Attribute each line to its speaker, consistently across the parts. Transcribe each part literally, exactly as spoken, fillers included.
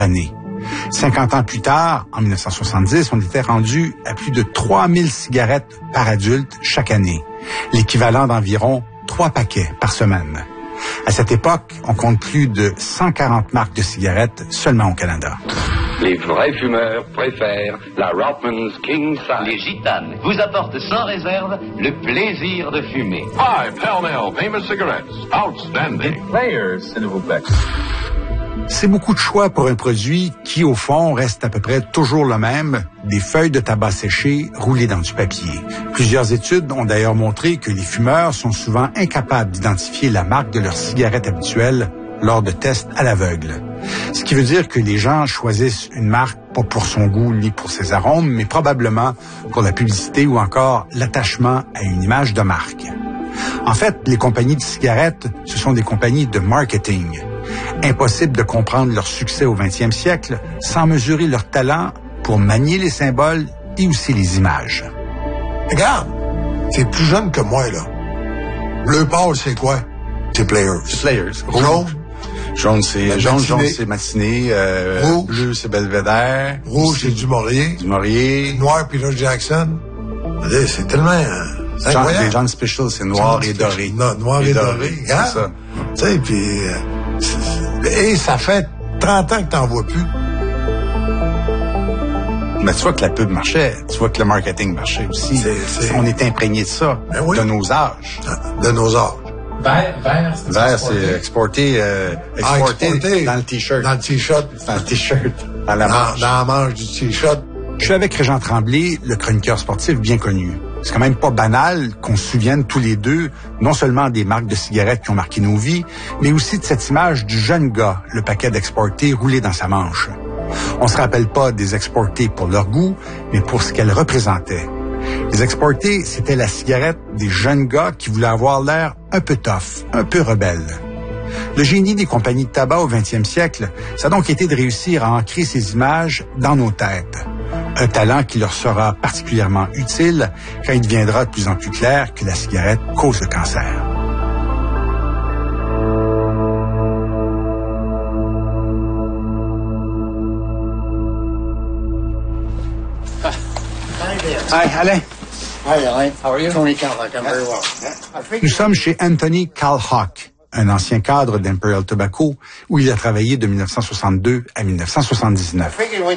Speaker 1: année. cinquante ans plus tard, en dix-neuf cent soixante-dix, on était rendu à plus de trois mille cigarettes par adulte chaque année, l'équivalent d'environ trois paquets par semaine. À cette époque, on compte plus de cent quarante marques de cigarettes seulement au Canada.
Speaker 2: Les vrais fumeurs préfèrent la Rothmans King Size.
Speaker 3: Les gitanes vous apportent sans réserve le plaisir de fumer.
Speaker 4: Five Pall-Mall famous cigarettes. Outstanding.
Speaker 5: Players, s'il vous plaît.
Speaker 1: C'est beaucoup de choix pour un produit qui, au fond, reste à peu près toujours le même, des feuilles de tabac séchées roulées dans du papier. Plusieurs études ont d'ailleurs montré que les fumeurs sont souvent incapables d'identifier la marque de leur cigarette habituelle lors de tests à l'aveugle. Ce qui veut dire que les gens choisissent une marque pas pour son goût ni pour ses arômes, mais probablement pour la publicité ou encore l'attachement à une image de marque. En fait, les compagnies de cigarettes, ce sont des compagnies de marketing. Impossible de comprendre leur succès au vingtième siècle sans mesurer leur talent pour manier les symboles et aussi les images.
Speaker 6: Regarde, c'est plus jeune que moi, là. Bleu pâle, c'est quoi? C'est Players.
Speaker 1: C'est Players.
Speaker 6: Jaune?
Speaker 1: Jaune, c'est jaune, jaune, c'est Matinée. Euh,
Speaker 6: Rouge.
Speaker 1: Bleu, c'est Belvedere.
Speaker 6: Rouge, c'est du Maurier.
Speaker 1: Du Maurier.
Speaker 6: Noir, Peter Jackson. C'est tellement... Euh, c'est
Speaker 1: John,
Speaker 6: incroyable.
Speaker 1: les John Special, c'est noir
Speaker 6: John
Speaker 1: et
Speaker 6: Special.
Speaker 1: doré.
Speaker 6: Non, noir et, et doré. doré.
Speaker 1: C'est
Speaker 6: Hein?
Speaker 1: ça.
Speaker 6: Tu sais, puis... Euh, et ça fait trente ans que t'en vois plus.
Speaker 1: Mais tu vois que la pub marchait, tu vois que le marketing marchait aussi.
Speaker 6: C'est, c'est...
Speaker 1: On est imprégné de ça,
Speaker 6: ben oui.
Speaker 1: de nos âges.
Speaker 6: De nos âges.
Speaker 5: Vert, vert, c'est
Speaker 1: Vert, c'est exporté, euh, exporté,
Speaker 6: ah, exporté
Speaker 1: dans le T-shirt.
Speaker 6: Dans le T-shirt.
Speaker 1: Dans le T-shirt. Dans la
Speaker 6: dans,
Speaker 1: manche.
Speaker 6: Dans la manche du T-shirt.
Speaker 1: Je suis avec Régent Tremblay, le chroniqueur sportif bien connu. C'est quand même pas banal qu'on se souvienne tous les deux, non seulement des marques de cigarettes qui ont marqué nos vies, mais aussi de cette image du jeune gars, le paquet d'exportés roulé dans sa manche. On se rappelle pas des exportés pour leur goût, mais pour ce qu'elles représentaient. Les exportés, c'était la cigarette des jeunes gars qui voulaient avoir l'air un peu tough, un peu rebelle. Le génie des compagnies de tabac au vingtième siècle, ça a donc été de réussir à ancrer ces images dans nos têtes. Un talent qui leur sera particulièrement utile quand il deviendra de plus en plus clair que la cigarette cause le cancer. Hi, Alain.
Speaker 7: Hi, Alain. How are you? Tony Calhock. I'm very well.
Speaker 1: Nous sommes chez Anthony Calhock, un ancien cadre d'Imperial Tobacco, où il a travaillé de dix-neuf cent soixante-deux à dix-neuf cent soixante-dix-neuf.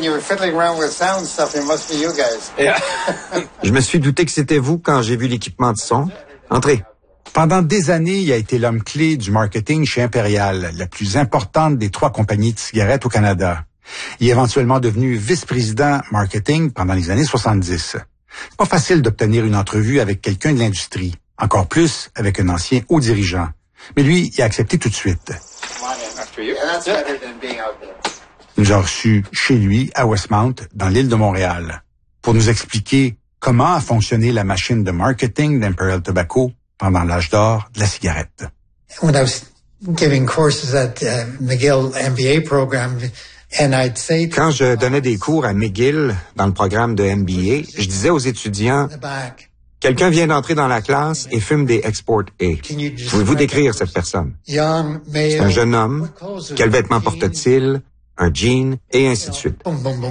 Speaker 8: Je me suis douté que c'était vous quand j'ai vu l'équipement de son. Entrez.
Speaker 1: Pendant des années, il a été l'homme clé du marketing chez Imperial, la plus importante des trois compagnies de cigarettes au Canada. Il est éventuellement devenu vice-président marketing pendant les années soixante-dix. C'est pas facile d'obtenir une entrevue avec quelqu'un de l'industrie, encore plus avec un ancien haut dirigeant. Mais lui, il a accepté tout de suite. Il nous a reçus chez lui, à Westmount, dans l'île de Montréal, pour nous expliquer comment a fonctionné la machine de marketing d'Imperial Tobacco pendant l'âge d'or de la cigarette.
Speaker 7: When I was giving courses at uh, McGill M B A program, and I'd say
Speaker 8: Quand je donnais des cours à McGill dans le programme de M B A, je disais aux étudiants, quelqu'un vient d'entrer dans la classe et fume des Export A. Pouvez-vous décrire cette personne? C'est un jeune homme. Quels vêtements porte-t-il? Un jean, et ainsi de suite.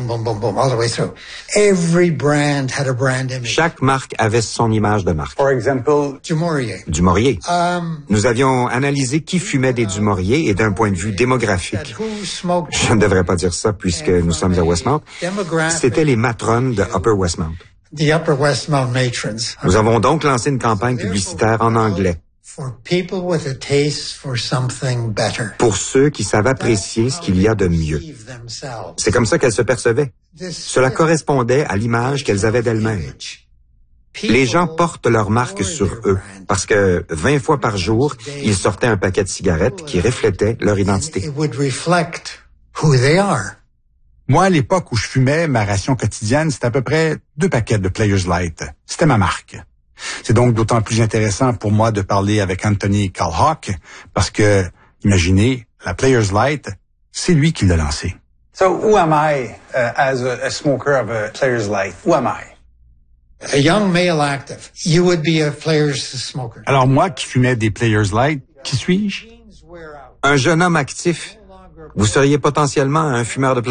Speaker 8: Chaque marque avait son image de marque.
Speaker 1: Par exemple,
Speaker 8: Du Maurier. Nous avions analysé qui fumait des Du Maurier et d'un point de vue démographique. Je ne devrais pas dire ça puisque nous sommes à Westmount. C'était les matrones de Upper Westmount. Nous avons donc lancé une campagne publicitaire en anglais. Pour ceux qui savent apprécier ce qu'il y a de mieux. C'est comme ça qu'elles se percevaient. Cela correspondait à l'image qu'elles avaient d'elles-mêmes. Les gens portent leur marque sur eux parce que vingt fois par jour, ils sortaient un paquet de cigarettes qui reflétait leur identité.
Speaker 1: Moi, à l'époque où je fumais, ma ration quotidienne, c'était à peu près deux paquets de Players Light. C'était ma marque. C'est donc d'autant plus intéressant pour moi de parler avec Anthony Calhock parce que, imaginez, la Players Light, c'est lui qui l'a lancé. So, who am I uh, as a, a smoker of a Players Light? Who am I?
Speaker 7: A young male active. You would be a Players smoker.
Speaker 1: Alors moi qui fumais des Players Light, qui suis-je?
Speaker 8: Un jeune homme actif. Vous seriez potentiellement un fumeur de